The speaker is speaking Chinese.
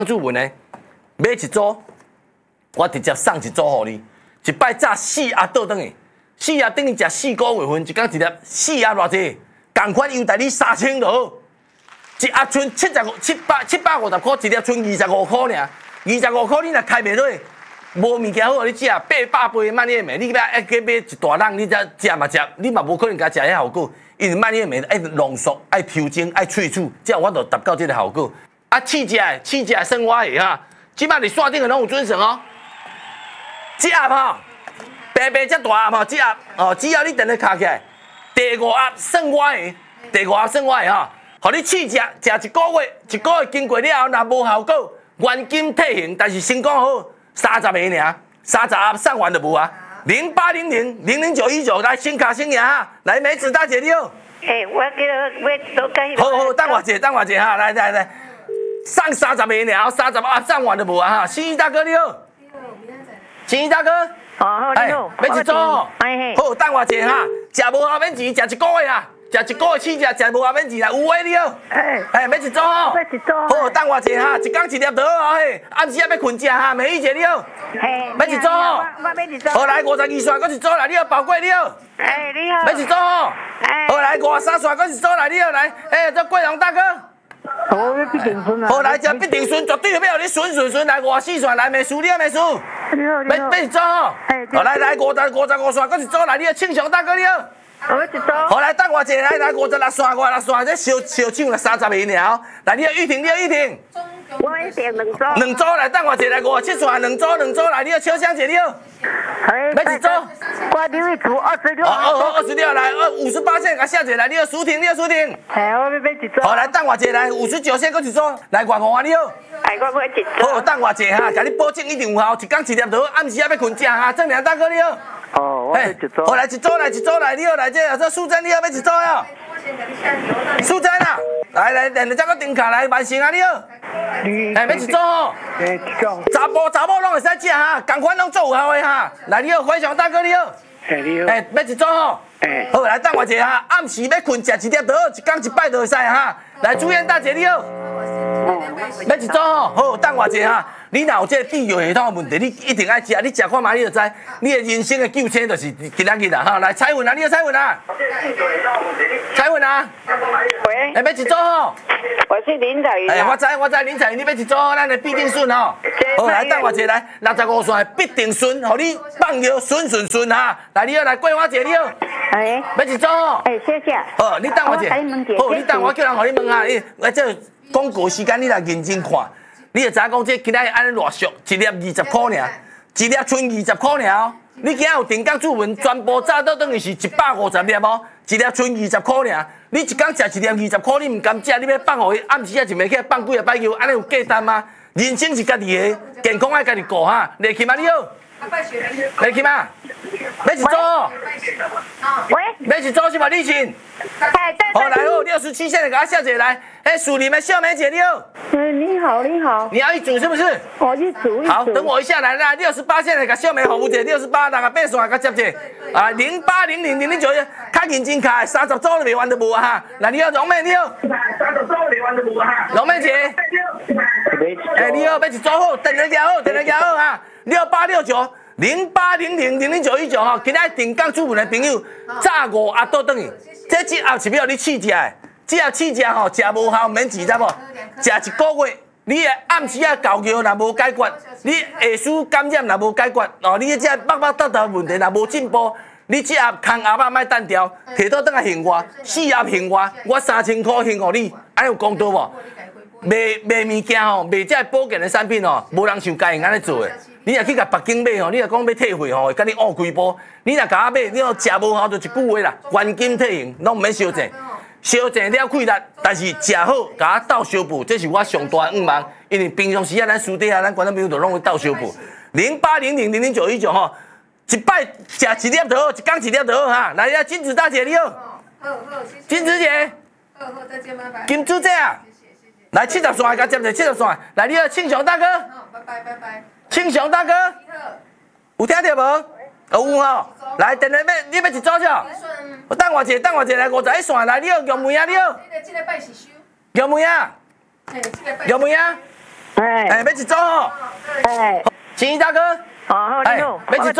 注文呢，买一组，我直接送一组给你。一摆炸4鸭倒转去，4鸭等于食4个月份，一天一粒4鸭偌济，同款优待你3000就好。一鸭剩750块，一粒剩25块尔，25块你若开袂落，无物件好互你食，800杯蔓越莓，你要去买一大桶，你才食嘛食，你嘛无可能甲食迄效果，因为蔓越莓爱浓缩、爱抽精、爱萃取，才有法度达到这个效果。啊，试食生活的哈，即摆伫线顶的拢有准绳哦。这鸭吼，白白遮大鸭吼，这鸭哦，只要你等下卡起来，第5鸭算我的，第5鸭算我的哈，互你试食，食1个月，1个月经过了后，若无效果，原金退还，但是先讲好，30个尔，30鸭送完就无啊。0800000919来先卡先赢哈，来梅子大姐你好。 我叫做好，等我一下哈，来。上30个尔，30鸭送完就无啊哈。新义大哥你好，新义大哥， 好，你好， 要一组哦，好，等我一下哈，食无效免钱，食1个月啊，食1个月试食无效免钱啦，有诶你好，要一组哦， 要一组， 好，等我一下哈，一天一粒就好哦嘿，暗时也要困食哈，美玉姐你好，要一组哦， 我要一组， 好来52线，搁一组啦，你好，宝贵你好， 你好， 要一组哦，好来53线，搁一组来，你好来，这桂荣大哥。 我要必定顺啊！ 好来，这必定顺，绝对要你顺来54线来，美叔你好，美叔， 你好， 要一组哦，好来55线，搁一组来，你好，庆祥大哥你好， 我要一组， 好来等我一下，来56线，这小抢了30个尔哦，来你好，玉婷你好，玉婷， 我一定 2组来，等我一下来57线2组来，你好，秋香姐你好，要一组， 我留一组26， 好26来，58线甲下姐来，你好，舒婷你好，舒婷， 我要一组， 好来等我一下来59线搁一组，来55啊你好。 我要一组， 好，等我一下哈，甲你保证一定有效，一天一粒就好，暗时也要困食哈。正良大哥你好， 我要一组， 好来一组来，你好来这素贞你好要一组哟，素贞啊，来两个个顶卡来万成啊你好，要一组哦，查某拢会使食哈，同款拢做有效的哈。来你好，辉翔大哥你好， 你好， 要一组哦，好来等我一下哈，暗时要困食一粒就好，一天一摆就会使哈。来朱燕大姐你好。要一组吼，好，等我一下哈。你若有这个泌尿系统的问题，你一定爱食，你食看嘛，你就知，你的人生的救星就是今仔日啦哈。来，彩云啊，你好，彩云啊，彩云啊， 喂， 要一组吼。 我是林彩云。 我知林彩云，你要一组，咱的必定顺吼。好，来等我一下来，65线必定顺，互你放尿顺哈。来，你好，来桂花姐你好，要一组吼。 谢谢。 好，你等我一下，好，你等我叫人互你问哈，这广告时间你来认真看。你就知影讲这今仔日安尼偌俗，一粒20块尔，一粒剩20块尔哦。你今仔有定岗注文，全部炸到等于是150粒哦，一粒剩20块尔。你一天食一粒20块，你唔甘食，你要放互伊，暗时啊就袂起来放几啊摆球，安尼有价值吗？人生是家己的，健康爱家己顾哈。丽琴啊，你好，丽琴啊，要一组哦， 喂， 要一组是嘛？丽琴，好来好，67线的给他下姐来，属你们秀梅姐你好。 你好， 你要一组是不是？ 我一组。 好，等我一下来啦。68线的甲秀梅服务姐，68那个变线甲接者啊，08000009，较认真卡，30组都未完都无啊哈。来，你好，荣妹你好，30组未完都无啊哈。荣妹姐，你好，要一组好，等人家好哈。68690800000919哈，今仔定岗主文的朋友，炸5鸭倒转去，这鸭是要你试食的。只要试食吼，食无效免钱，知无？食1个月，你的暗时啊搞尿若无解决，你下输感染若无解决，哦，你这肉搭问题若无进步，你这鸭空鸭肉莫单调，摕倒转来还我，4鸭还我3000块还互你，安有公道无？卖物件吼，卖这保健的产品吼，无人像家己安尼做的。你若去甲北京买吼，你若讲要退费吼，甲你恶规波。你若甲我买，你若食无效就一句话啦，原金退还，拢毋免收钱。烧钱了气力，但是食好，甲我斗相补，这是我上大的愿望。因为平常时啊，咱私底下咱观众朋友就拢会斗相补。0800000919吼，一摆食一粒就好，一天一粒就好哈。来呀，金子大姐你好， 好，谢谢。 金子姐， 好，再见，拜拜。 金子姐啊，来70线甲接者70线，来你好，庆祥大哥， 好，拜拜。 庆祥大哥，有听到无？有吼，来，等下你要一组少？我等我一下来51线来，你好，玉梅啊，你好。 这个拜是收。 玉梅啊，玉梅啊， 哎要一组哦。 哎， 新一大哥， 好，你好， 要一组